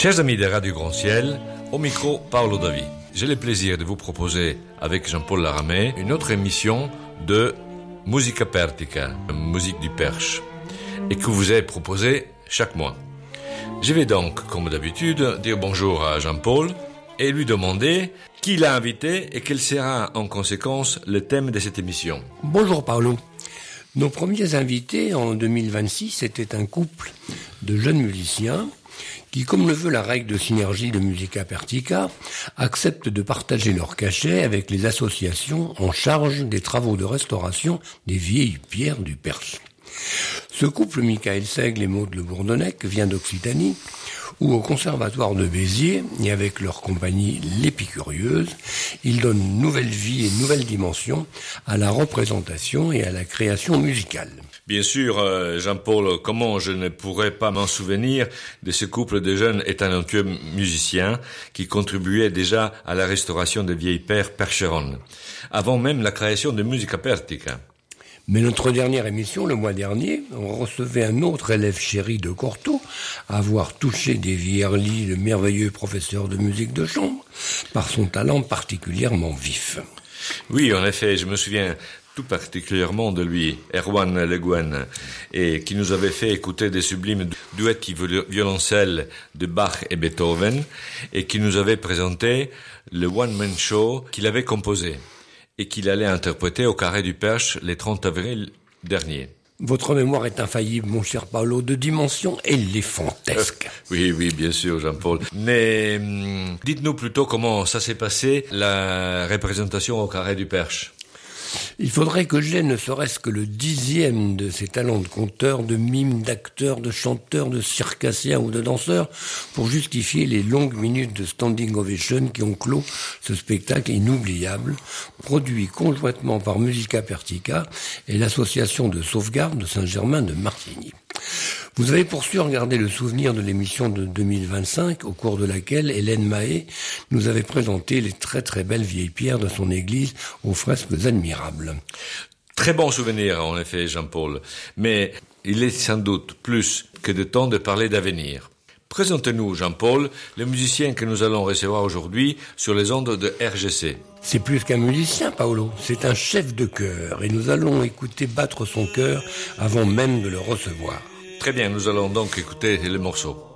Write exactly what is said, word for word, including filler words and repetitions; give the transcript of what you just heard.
Chers amis de Radio Grand Ciel, au micro Paolo Davi. J'ai le plaisir de vous proposer, avec Jean-Paul Laramé, une autre émission de Musica Pertica, musique du Perche, et que vous est proposée chaque mois. Je vais donc, comme d'habitude, dire bonjour à Jean-Paul et lui demander qui l'a invité et quel sera en conséquence le thème de cette émission. Bonjour Paolo. Nos premiers invités en deux mille vingt-six étaient un couple de jeunes musiciens qui, comme le veut la règle de synergie de Musica Pertica, acceptent de partager leur cachet avec les associations en charge des travaux de restauration des vieilles pierres du Perche. Ce couple, Michael Seigle et Maud Le Bourdonnec, vient d'Occitanie, où au Conservatoire de Béziers, et avec leur compagnie l'Épicurieuse, ils donnent une nouvelle vie et une nouvelle dimension à la représentation et à la création musicale. Bien sûr, Jean-Paul, comment je ne pourrais pas m'en souvenir de ce couple de jeunes et talentueux musiciens qui contribuaient déjà à la restauration des vieilles pierres percheronnes, avant même la création de Musica Pertica. Mais notre dernière émission, le mois dernier, on recevait un autre élève chéri de Cortot, avoir touché des Vierly, le merveilleux professeur de musique de chambre, par son talent particulièrement vif. Oui, en effet, je me souviens tout particulièrement de lui, Erwan Le Guen, et qui nous avait fait écouter des sublimes duetti violoncelle de Bach et Beethoven, et qui nous avait présenté le one-man show qu'il avait composé et qu'il allait interpréter au Carré du Perche le trente avril dernier. Votre mémoire est infaillible, mon cher Paolo, de dimension éléphantesque. Euh, oui, oui, bien sûr, Jean-Paul. Mais hum, dites-nous plutôt comment ça s'est passé, la représentation au Carré du Perche. Il faudrait que j'aie ne serait-ce que le dixième de ces talents de conteur, de mime, d'acteur, de chanteur, de circassien ou de danseur pour justifier les longues minutes de standing ovation qui ont clos ce spectacle inoubliable, produit conjointement par Musica Pertica et l'association de sauvegarde de Saint-Germain de Martigny. Vous avez pour sûr gardé le souvenir de l'émission de deux mille vingt-cinq, au cours de laquelle Hélène Mahé nous avait présenté les très très belles vieilles pierres de son église aux fresques admirables. Très bon souvenir, en effet, Jean-Paul. Mais il est sans doute plus que de temps de parler d'avenir. Présentez-nous, Jean-Paul, le musicien que nous allons recevoir aujourd'hui sur les ondes de R G C. C'est plus qu'un musicien, Paolo. C'est un chef de chœur et nous allons écouter battre son cœur avant même de le recevoir. Très bien, nous allons donc écouter le morceau.